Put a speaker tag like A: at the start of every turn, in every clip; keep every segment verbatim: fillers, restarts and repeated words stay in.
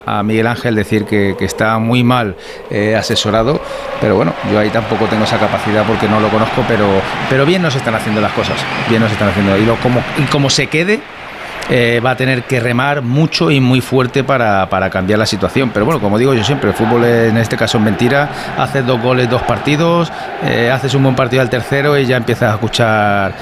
A: A Miguel Ángel decir que, que está muy mal eh, asesorado, pero bueno, yo ahí tampoco tengo esa capacidad porque no lo conozco, pero, pero bien nos están haciendo las cosas, bien nos están haciendo, y, lo, como, y como se quede, eh, va a tener que remar mucho y muy fuerte para, para cambiar la situación, pero bueno, como digo yo siempre, el fútbol en este caso es mentira, haces dos goles, dos partidos, eh, haces un buen partido al tercero y ya empiezas a escuchar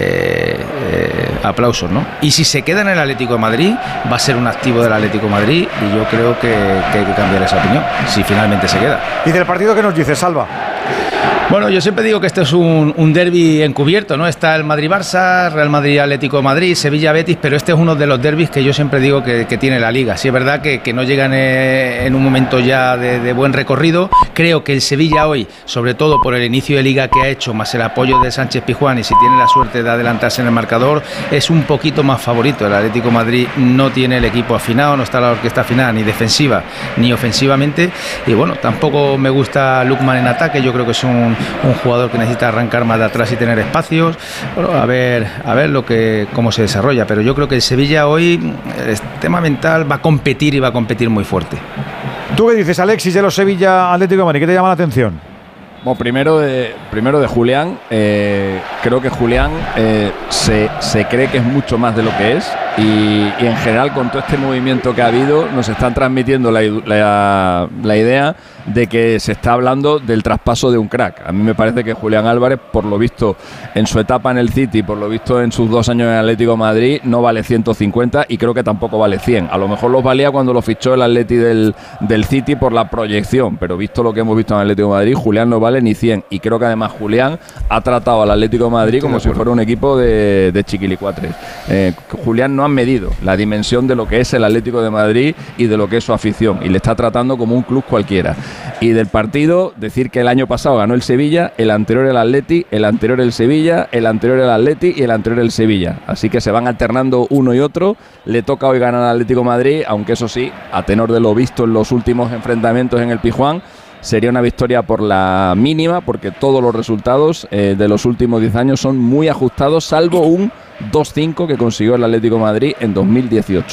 A: eh, eh, aplausos, ¿no? Y si se queda en el Atlético de Madrid, va a ser un activo del Atlético de Madrid y yo creo que, que hay que cambiar esa opinión, si finalmente se queda.
B: ¿Y del partido qué nos dice, Salva?
A: Bueno, yo siempre digo que esto es un, un derbi encubierto, ¿no? Está el Madrid-Barça, Real Madrid-Atlético de Madrid, Sevilla-Betis, pero este es uno de los derbis que yo siempre digo que, que tiene la Liga. Sí, es verdad que, que no llegan eh, en un momento ya de, de buen recorrido. Creo que el Sevilla hoy, sobre todo por el inicio de Liga que ha hecho, más el apoyo de Sánchez Pizjuán, y si tiene la suerte de adelantarse en el marcador, es un poquito más favorito. El Atlético de Madrid no tiene el equipo afinado, no está la orquesta afinada ni defensiva ni ofensivamente, y bueno, tampoco me gusta Lookman en ataque. Yo creo que es un un jugador que necesita arrancar más de atrás y tener espacios. Bueno, a ver, a ver lo que cómo se desarrolla, pero yo creo que el Sevilla hoy, el tema mental, va a competir y va a competir muy fuerte.
B: ¿Tú qué dices, Alexis, de los Sevilla Atlético de Madrid? ¿Qué te llama la atención?
C: Bueno, primero de, primero de Julián, eh, creo que Julián eh, se, se cree que es mucho más de lo que es, y, y en general con todo este movimiento que ha habido nos están transmitiendo la, la, la idea de que se está hablando del traspaso de un crack. A mí me parece que Julián Álvarez, por lo visto en su etapa en el City, por lo visto en sus dos años en el Atlético de Madrid, no vale ciento cincuenta y creo que tampoco vale cien. A lo mejor los valía cuando lo fichó el Atleti del, del City por la proyección, pero visto lo que hemos visto en el Atlético de Madrid, Julián no vale ni cien, y creo que además Julián ha tratado al Atlético de Madrid como si fuera un equipo de, de chiquilicuatres. Eh, Julián no ha medido la dimensión de lo que es el Atlético de Madrid y de lo que es su afición, y le está tratando como un club cualquiera. Y del partido, decir que el año pasado ganó el Sevilla, el anterior el Atleti, el anterior el Sevilla, el anterior el Atleti y el anterior el Sevilla. Así que se van alternando uno y otro. Le toca hoy ganar al Atlético de Madrid, aunque eso sí, a tenor de lo visto en los últimos enfrentamientos en el Pizjuán, sería una victoria por la mínima, porque todos los resultados eh, de los últimos diez años son muy ajustados, salvo un dos cinco que consiguió el Atlético de Madrid en dos mil dieciocho.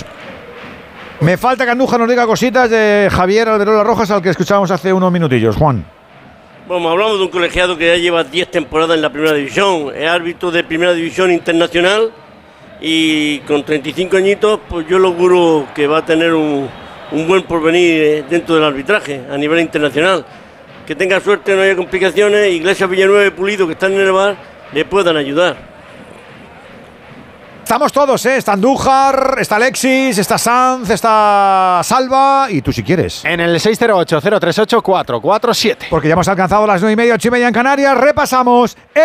B: Me falta que Andújar nos diga cositas de Javier Alberola Rojas, al que escuchábamos hace unos minutillos. Juan.
D: Bueno, hablamos de un colegiado que ya lleva diez temporadas en la primera división, es árbitro de primera división internacional, y con treinta y cinco añitos, pues yo lo auguro que va a tener un, un buen porvenir dentro del arbitraje a nivel internacional. Que tenga suerte, no haya complicaciones, Iglesias, Villanueva y Pulido, que están en el bar, le puedan ayudar.
B: Estamos todos, ¿eh? Está Andújar, está Alexis, está Sanz, está Salva, y tú si quieres.
E: En el seis cero ocho, cero tres ocho, cuatro cuatro siete.
B: Porque ya hemos alcanzado las nueve y media, ocho y media en Canarias. Repasamos el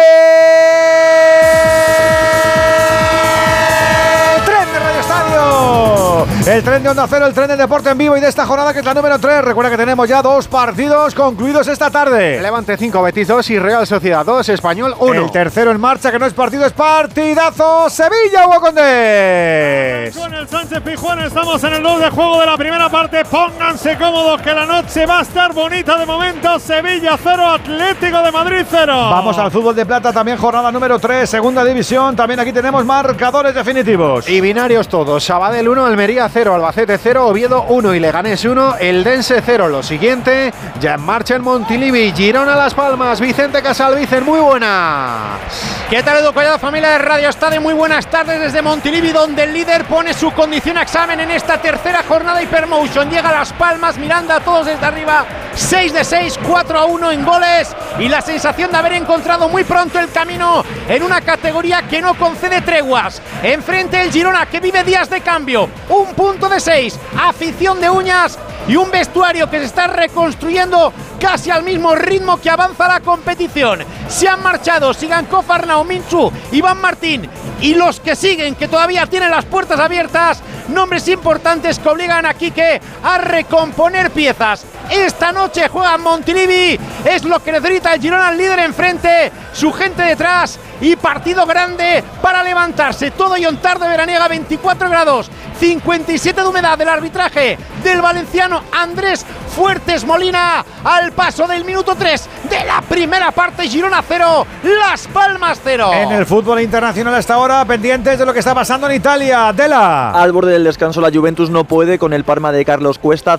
B: tren de Radio Estadio. El tren de Onda Cero, el tren del deporte en vivo y de esta jornada, que es la número tres. Recuerda que tenemos ya dos partidos concluidos esta tarde.
E: Levante cinco, Betis dos y Real Sociedad dos, Español uno.
B: El tercero en marcha, que no es partido, es partidazo. Sevilla, Hugo Condés.
F: Con el Sánchez Pizjuán estamos en el dos de juego de la primera parte. Pónganse cómodos que la noche va a estar bonita de momento. Sevilla cero, Atlético de Madrid cero.
B: Vamos al fútbol de plata, también jornada número tres, segunda división. También aquí tenemos marcadores definitivos.
E: Y binarios todos. Sabadell uno, Almería cero, Albacete cero, Oviedo uno y Leganés uno, Eldense cero. Lo siguiente, ya en marcha en Montilivi, Girona Las Palmas, Vicente Casalvicen, muy buenas.
G: ¿Qué tal, Edu Collado, familia de Radio Estadio? Muy buenas tardes desde Montilivi, donde el líder pone su condición a examen en esta tercera jornada Hypermotion. Llega a Las Palmas, Miranda, todos desde arriba, seis de seis, cuatro a uno en goles, y la sensación de haber encontrado muy pronto el camino en una categoría que no concede treguas. Enfrente el Girona, que vive días de cambio, un punto de seis, afición de uñas y un vestuario que se está reconstruyendo casi al mismo ritmo que avanza la competición. Se han marchado Sigankov, Arnau, Minchu, Iván Martín y los que siguen, que todavía tienen las puertas abiertas, nombres importantes que obligan a Quique a recomponer piezas. Esta noche juega Montilivi, es lo que necesita el Girona, el líder enfrente, su gente detrás y partido grande para levantarse. Todo y ontar de veraniega, veinticuatro grados, cincuenta y siete de humedad. Del arbitraje del valenciano Andrés Fuertes Molina, al paso del minuto tres de la primera parte. Girona cero, Las Palmas cero.
B: En el fútbol internacional hasta ahora, pendientes de lo que está pasando en Italia. Dela.
H: Al borde del descanso, la Juventus no puede con el Parma de Carlos Cuesta